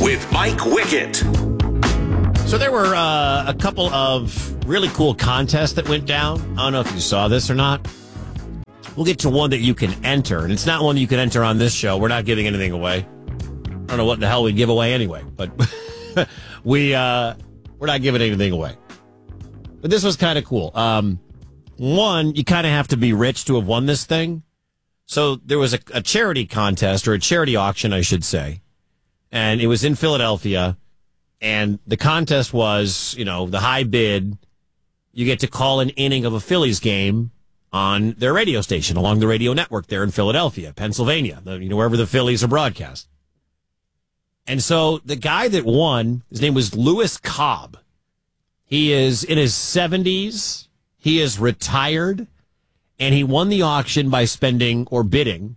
with Mike Wickett. So there were a couple of really cool contests that went down. I don't know if you saw this or not. We'll get to one that you can enter, and it's not one that you can enter on this show. We're not giving anything away. I don't know what the hell we'd give away anyway, but we're not giving anything away. But this was kind of cool. One, you kind of have to be rich to have won this thing. So there was a charity contest, or a charity auction, I should say, and it was in Philadelphia. And the contest was, the high bid. You get to call an inning of a Phillies game on their radio station along the radio network there in Philadelphia, Pennsylvania, wherever the Phillies are broadcast. And so the guy that won, his name was Lewis Cobb. He is in his 70s. He is retired, and he won the auction by spending or bidding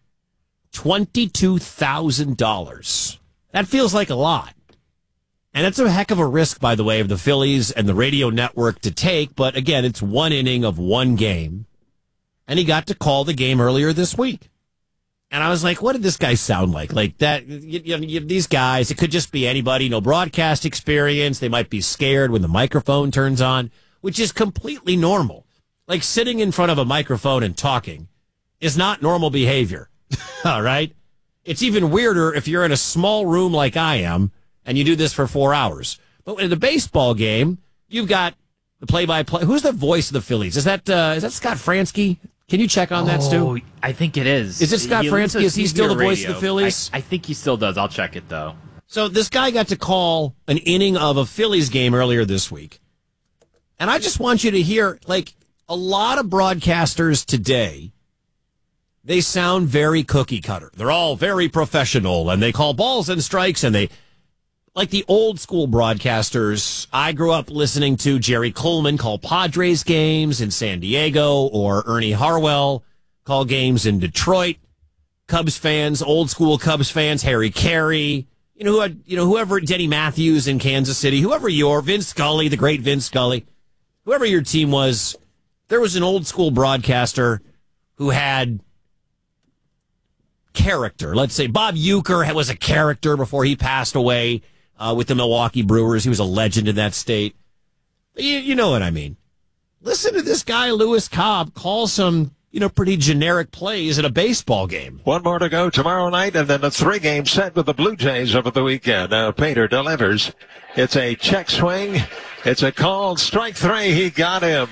$22,000. That feels like a lot. And that's a heck of a risk, by the way, of the Phillies and the radio network to take. But again, it's one inning of one game. And he got to call the game earlier this week. And I was like, what did this guy sound like? Like that, these guys, it could just be anybody, no broadcast experience. They might be scared when the microphone turns on, which is completely normal. Like sitting in front of a microphone and talking is not normal behavior. All right. It's even weirder if you're in a small room like I am and you do this for 4 hours. But in a baseball game, you've got the play-by-play. Who's the voice of the Phillies? Is that Scott Franzke? Can you check on that, Stu? I think it is. Is it Scott Franzke? Is he still the voice of the Phillies? I think he still does. I'll check it, though. So this guy got to call an inning of a Phillies game earlier this week. And I just want you to hear, like, a lot of broadcasters today, they sound very cookie cutter. They're all very professional, and they call balls and strikes, and they... Like the old school broadcasters, I grew up listening to Jerry Coleman call Padres games in San Diego, or Ernie Harwell call games in Detroit. Cubs fans, old school Cubs fans, Harry Carey, whoever, Denny Matthews in Kansas City, Vince Scully, the great Vince Scully, whoever your team was, there was an old school broadcaster who had character. Let's say Bob Uecker was a character before he passed away. With the Milwaukee Brewers. He was a legend in that state. You know what I mean. Listen to this guy, Lewis Cobb, call some, pretty generic plays at a baseball game. One more to go tomorrow night, and then a 3-game set with the Blue Jays over the weekend. Now Painter delivers. It's a check swing. It's a called strike 3. He got him.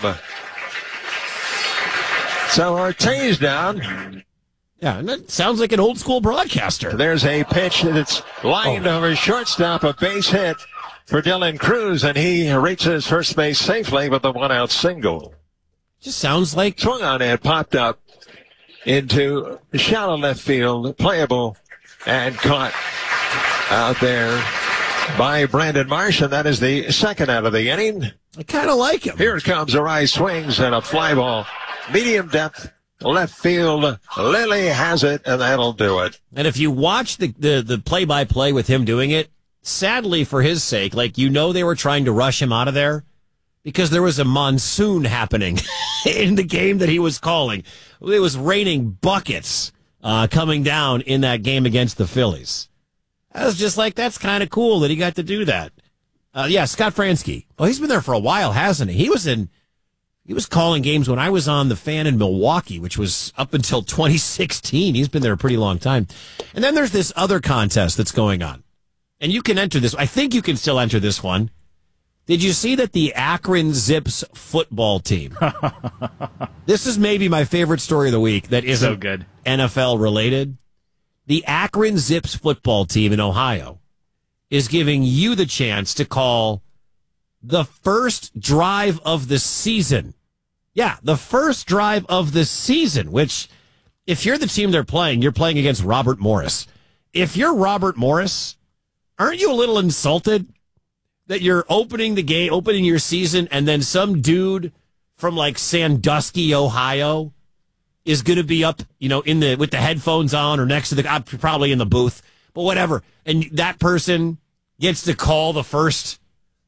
So Ortiz down. Yeah, and that sounds like an old school broadcaster. There's a pitch that's lined over shortstop, a base hit for Dylan Cruz, and he reaches first base safely with a 1-out single. Just sounds like... Swung on it, popped up into shallow left field, playable, and caught out there by Brandon Marsh, and that is the second out of the inning. I kind of like him. Here comes Arise swings and a fly ball, medium depth. Left field, Lilly has it, and that'll do it. And if you watch the play-by-play with him doing it, sadly for his sake, they were trying to rush him out of there because there was a monsoon happening in the game that he was calling. It was raining buckets coming down in that game against the Phillies. I was just like, that's kind of cool that he got to do that. Scott Franzke. Well, he's been there for a while, hasn't he? He was calling games when I was on The Fan in Milwaukee, which was up until 2016. He's been there a pretty long time. And then there's this other contest that's going on. And you can enter this. I think you can still enter this one. Did you see that the Akron Zips football team? This is maybe my favorite story of the week that isn't so good. NFL related. The Akron Zips football team in Ohio is giving you the chance to call the first drive of the season. Yeah, the first drive of the season, which, if you're the team they're playing, you're playing against Robert Morris. If you're Robert Morris, aren't you a little insulted that you're opening the game, opening your season, and then some dude from Sandusky, Ohio, is going to be up, with the headphones on or next to probably in the booth, but whatever. And that person gets to call the first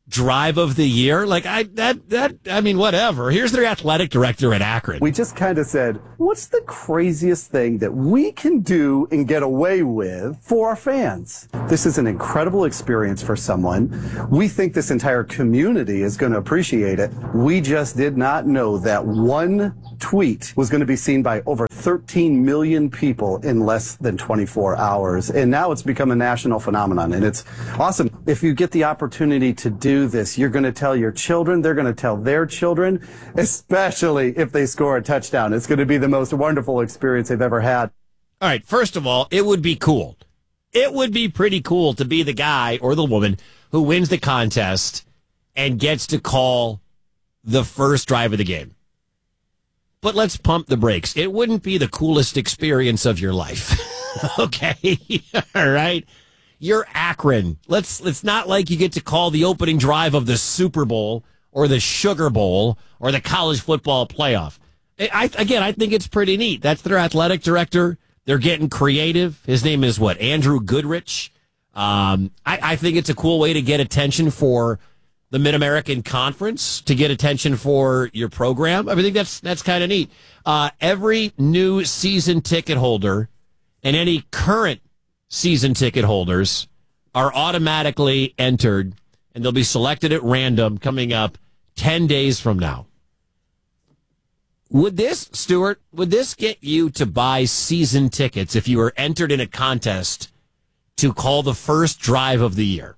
drive of the year. Like I mean, whatever. Here's their athletic director at Akron. We just kind of said, what's the craziest thing that we can do and get away with for our fans? This is an incredible experience for someone. We think this entire community is going to appreciate it. We just did not know that one tweet was going to be seen by over 13 million people in less than 24 hours. And now it's become a national phenomenon, and it's awesome. If you get the opportunity to do this, you're going to tell your children, they're going to tell their children, especially if they score a touchdown. It's going to be the most wonderful experience they've ever had. All right, first of all, it would be cool. It would be pretty cool to be the guy or the woman who wins the contest and gets to call the first drive of the game. But let's pump the brakes. It wouldn't be the coolest experience of your life. Okay? All right? You're Akron. It's not like you get to call the opening drive of the Super Bowl or the Sugar Bowl or the college football playoff. I think it's pretty neat. That's their athletic director. They're getting creative. His name is what? Andrew Goodrich. I think it's a cool way to get attention for the Mid-American Conference, to get attention for your program. I think that's kind of neat. Every new season ticket holder and any current season ticket holders are automatically entered, and they'll be selected at random coming up 10 days from now. Would this, Stuart, get you to buy season tickets if you were entered in a contest to call the first drive of the year?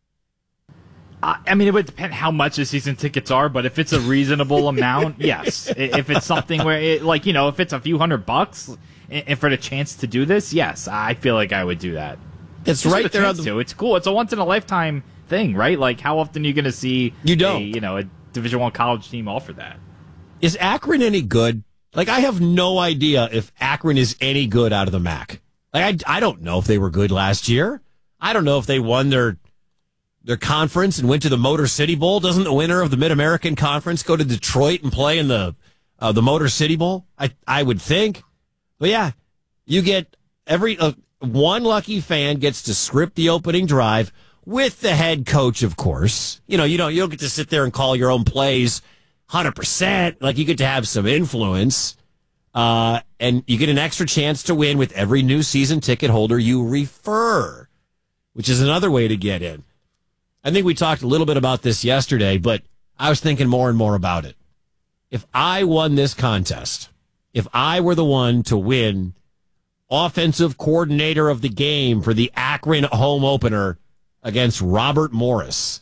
I mean, it would depend how much the season tickets are, but if it's a reasonable amount, yes. If it's something where, if it's a few $100 and for the chance to do this, yes, I feel like I would do that. It's just right there. It's cool. It's a once in a lifetime thing, right? Like, how often are you going to see a Division I college team offer that? Is Akron any good? Like, I have no idea if Akron is any good out of the MAC. Like, I don't know if they were good last year. I don't know if they won their conference and went to the Motor City Bowl. Doesn't the winner of the Mid-American Conference go to Detroit and play in the Motor City Bowl? I would think. But yeah, you get one lucky fan gets to script the opening drive with the head coach, of course. You don't get to sit there and call your own plays 100%. Like, you get to have some influence. And you get an extra chance to win with every new season ticket holder you refer, which is another way to get in. I think we talked a little bit about this yesterday, but I was thinking more and more about it. If I won this contest, if I were the one to win offensive coordinator of the game for the Akron home opener against Robert Morris,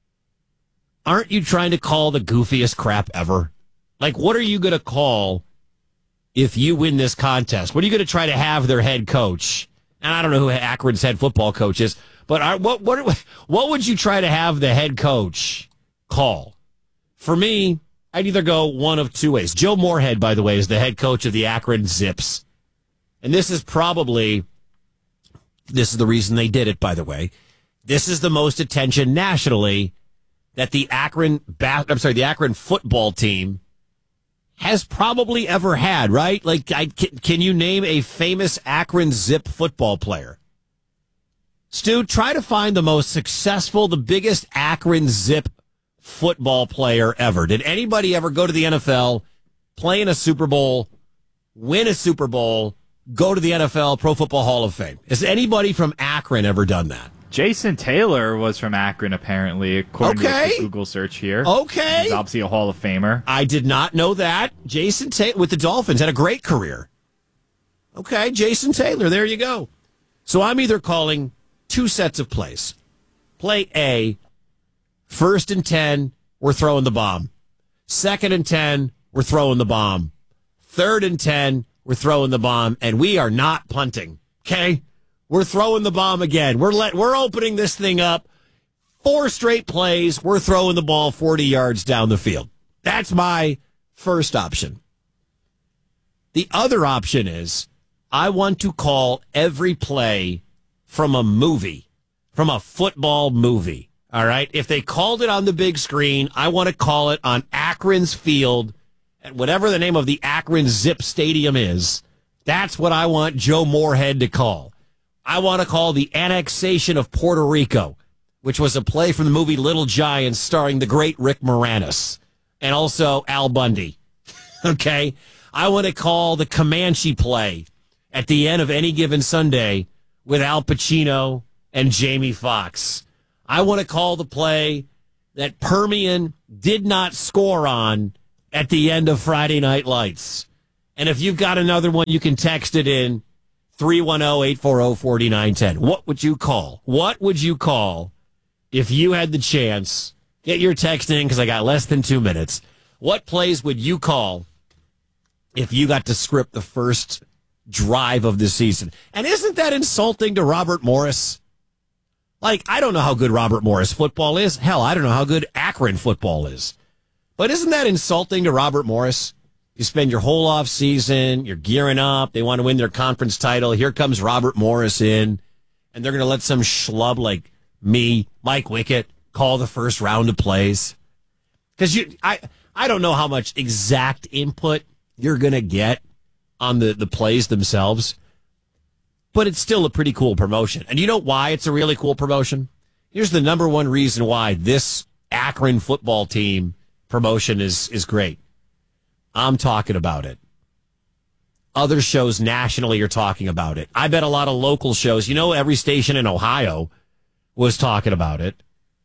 aren't you trying to call the goofiest crap ever? Like, what are you going to call if you win this contest? What are you going to try to have their head coach? And I don't know who Akron's head football coach is, but what would you try to have the head coach call? For me, I'd either go one of two ways. Joe Moorhead, by the way, is the head coach of the Akron Zips. And this is the reason they did it, by the way. This is the most attention nationally that the Akron football team has probably ever had, right? Like, can you name a famous Akron Zip football player? Stu, try to find the most successful, the biggest Akron Zip football player ever. Did anybody ever go to the NFL, play in a Super Bowl, win a Super Bowl, go to the NFL Pro Football Hall of Fame? Has anybody from Akron ever done that? Jason Taylor was from Akron, apparently, according to the Google search here. Okay. He's obviously a Hall of Famer. I did not know that. Jason Taylor with the Dolphins had a great career. Okay, Jason Taylor, there you go. So I'm either calling two sets of plays. Play A, 1st and 10, we're throwing the bomb. 2nd and 10, we're throwing the bomb. 3rd and 10, we're throwing the bomb, and we are not punting. Okay? We're throwing the bomb again. We're opening this thing up. 4 straight plays. We're throwing the ball 40 yards down the field. That's my first option. The other option is I want to call every play from a movie, from a football movie. All right? If they called it on the big screen, I want to call it on Akron's field at whatever the name of the Akron Zip Stadium is. That's what I want Joe Moorhead to call. I want to call the annexation of Puerto Rico which was a play from the movie Little Giants starring the great Rick Moranis and also Al Bundy. Okay? I want to call the Comanche play at the end of Any Given Sunday with Al Pacino and Jamie Foxx. I want to call the play that Permian did not score on at the end of Friday Night Lights. And if you've got another one, you can text it in 310-840-4910. What would you call? What would you call if you had the chance? Get your text in because I got less than 2 minutes. What plays would you call if you got to script the first drive of the season? And isn't that insulting to Robert Morris? Like, I don't know how good Robert Morris football is. Hell, I don't know how good Akron football is. But isn't that insulting to Robert Morris? You spend your whole off season, you're gearing up, they want to win their conference title. Here comes Robert Morris in, and they're going to let some schlub like me, Mike Wickett, call the first round of plays. Because I don't know how much exact input you're going to get on the plays themselves, but it's still a pretty cool promotion. And you know why it's a really cool promotion? Here's the number one reason why this Akron football team promotion is great. I'm talking about it. Other shows nationally are talking about it. I bet a lot of local shows, every station in Ohio was talking about it.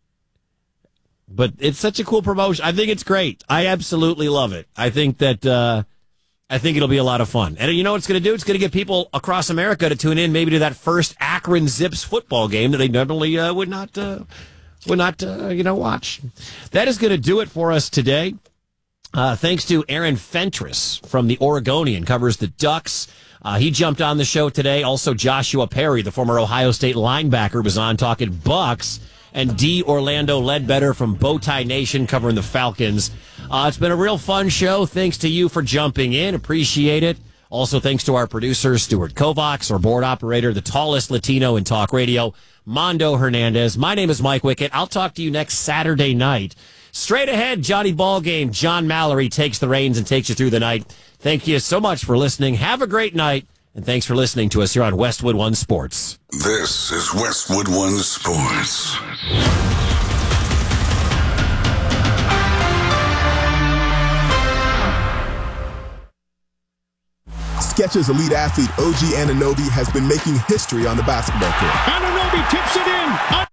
But it's such a cool promotion. I think it's great. I absolutely love it. I think that I think it'll be a lot of fun. And you know what it's going to do? It's going to get people across America to tune in maybe to that first Akron Zips football game that they normally would not watch. That is going to do it for us today. Thanks to Aaron Fentress from the Oregonian, covers the Ducks. He jumped on the show today. Also, Joshua Perry, the former Ohio State linebacker, was on talking Bucks. And D. Orlando Ledbetter from Bowtie Nation covering the Falcons. It's been a real fun show. Thanks to you for jumping in. Appreciate it. Also, thanks to our producer, Stuart Kovacs, our board operator, the tallest Latino in talk radio, Mondo Hernandez. My name is Mike Wickett. I'll talk to you next Saturday night. Straight ahead, Johnny Ballgame. John Mallory takes the reins and takes you through the night. Thank you so much for listening. Have a great night. And thanks for listening to us here on Westwood One Sports. This is Westwood One Sports. Skechers elite athlete OG Anunoby has been making history on the basketball court. Anunoby tips it in.